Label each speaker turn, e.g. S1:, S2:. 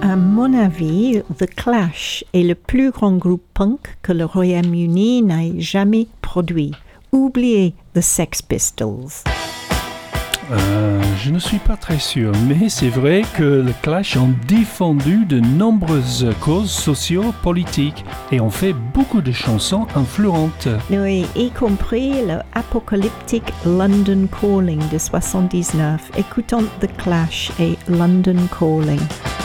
S1: À mon avis, The Clash est le plus grand groupe punk que le Royaume-Uni n'ait jamais produit. Oubliez The Sex Pistols.
S2: Je ne suis pas très sûr, mais c'est vrai que le Clash ont défendu de nombreuses causes socio-politiques et ont fait beaucoup de chansons influentes.
S1: Oui, y compris le apocalyptique London Calling de 79. Écoutons The Clash et London Calling.